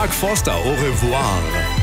Mark Forster, au revoir.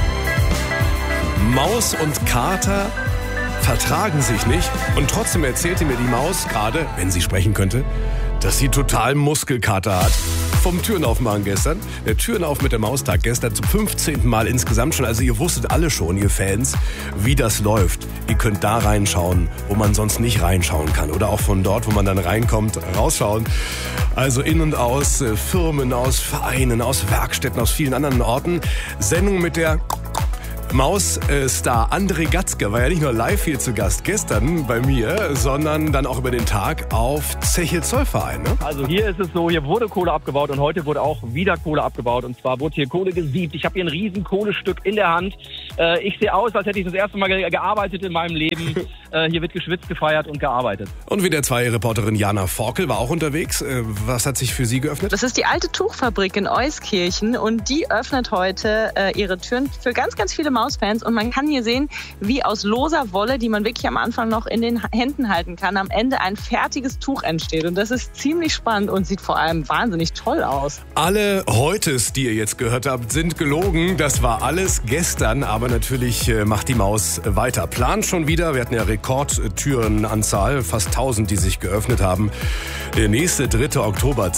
Maus und Kater vertragen sich nicht und trotzdem erzählte mir die Maus gerade, wenn sie sprechen könnte, dass sie total Muskelkater hat. Vom Türenaufmachen gestern. Der Türenauf mit der Maustag gestern zum 15. Mal insgesamt schon. Also ihr wusstet alle schon, ihr Fans, wie das läuft. Ihr könnt da reinschauen, wo man sonst nicht reinschauen kann. Oder auch von dort, wo man dann reinkommt, rausschauen. Also in und aus Firmen, aus Vereinen, aus Werkstätten, aus vielen anderen Orten. Sendung mit der Maus-Star André Gatzke war ja nicht nur live hier zu Gast gestern bei mir, sondern dann auch über den Tag auf Zeche Zollverein. Ne? Also hier ist es so, hier wurde Kohle abgebaut und heute wurde auch wieder Kohle abgebaut. Und zwar wurde hier Kohle gesiebt. Ich habe hier ein riesen Kohlestück in der Hand. Ich sehe aus, als hätte ich das erste Mal gearbeitet in meinem Leben. Hier wird geschwitzt, gefeiert und gearbeitet. Und WDR 2 Reporterin Jana Forkel war auch unterwegs. Was hat sich für sie geöffnet? Das ist die alte Tuchfabrik in Euskirchen und die öffnet heute ihre Türen für ganz, ganz viele Mausfans. Und man kann hier sehen, wie aus loser Wolle, die man wirklich am Anfang noch in den Händen halten kann, am Ende ein fertiges Tuch entsteht. Und das ist ziemlich spannend und sieht vor allem wahnsinnig toll aus. Alle Heutes, die ihr jetzt gehört habt, sind gelogen. Das war alles gestern, aber natürlich macht die Maus weiter. Plant schon wieder, wir hatten ja Rekordtürenanzahl, fast 1000, die sich geöffnet haben. Der nächste 3. Oktober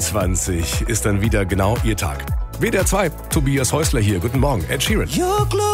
2027 ist dann wieder genau ihr Tag. WDR 2, Tobias Häusler hier. Guten Morgen, Ed Sheeran.